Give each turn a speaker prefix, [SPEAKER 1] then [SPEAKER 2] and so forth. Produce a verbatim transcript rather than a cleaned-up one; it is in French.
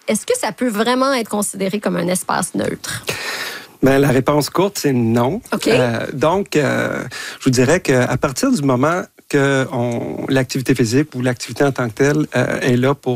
[SPEAKER 1] est-ce que ça peut vraiment être considéré comme un espace neutre?
[SPEAKER 2] Bien, la réponse courte, c'est non.
[SPEAKER 1] Okay.
[SPEAKER 2] Euh, donc, euh, je vous dirais qu'à partir du moment que on, l'activité physique ou l'activité en tant que telle euh, est là pour